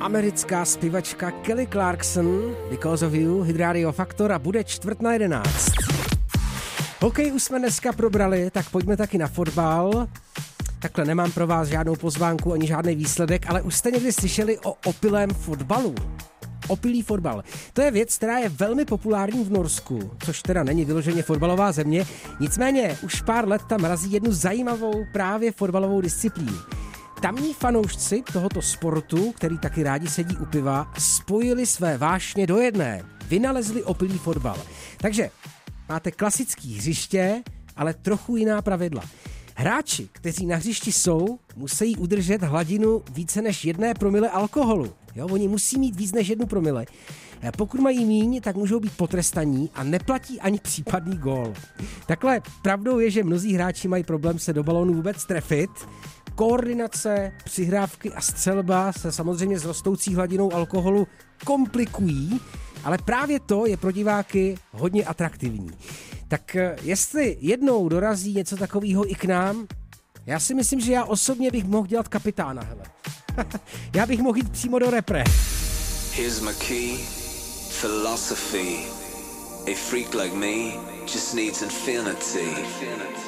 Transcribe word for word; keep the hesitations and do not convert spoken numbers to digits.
Americká zpěvačka Kelly Clarkson, Because of You, Hit Radio Faktor a bude čtvrt na jedenáct. Hokej už jsme dneska probrali, tak pojďme taky na fotbal. Takhle nemám pro vás žádnou pozvánku ani žádný výsledek, ale už jste někdy slyšeli o opilém fotbalu. Opilý fotbal. To je věc, která je velmi populární v Norsku, což teda není vyloženě fotbalová země, nicméně už pár let tam razí jednu zajímavou právě fotbalovou disciplínu. Tamní fanoušci tohoto sportu, který taky rádi sedí u piva, spojili své vášně do jedné. Vynalezli opilý fotbal. Takže máte klasický hřiště, ale trochu jiná pravidla. Hráči, kteří na hřišti jsou, musí udržet hladinu více než jedné promile alkoholu. Jo, oni musí mít víc než jednu promile. Pokud mají míň, tak můžou být potrestaní a neplatí ani případný gól. Takhle pravdou je, že mnozí hráči mají problém se do balónu vůbec trefit. Koordinace, přihrávky a střelba se samozřejmě s rostoucí hladinou alkoholu komplikují, ale právě to je pro diváky hodně atraktivní. Tak jestli jednou dorazí něco takového i k nám, já si myslím, že já osobně bych mohl dělat kapitána, hele. Já bych mohl jít přímo do repre. Here's my key, philosophy. A freak like me just needs infinity.